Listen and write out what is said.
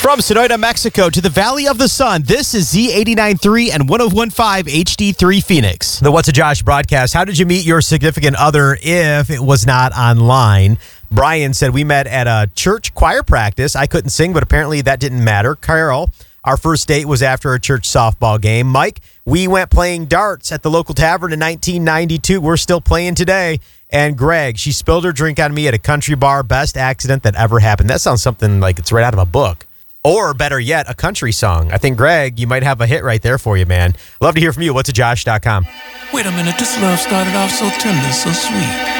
From Sonoyta, Mexico to the Valley of the Sun, this is Z89.3 and 101.5 HD3 Phoenix. The What's a Josh broadcast. How did you meet your significant other if it was not online? Brian said, we met at a church choir practice. I couldn't sing, but apparently that didn't matter. Carol, our first date was after a church softball game. Mike, we went playing darts at the local tavern in 1992. We're still playing today. And Greg, she spilled her drink on me at a country bar. Best accident that ever happened. That sounds something like it's right out of a book. Or better yet, a country song. I think, Greg, you might have a hit right there for you, man. Love to hear from you. What's a Josh.com. Wait a minute, this love started off so tender, so sweet.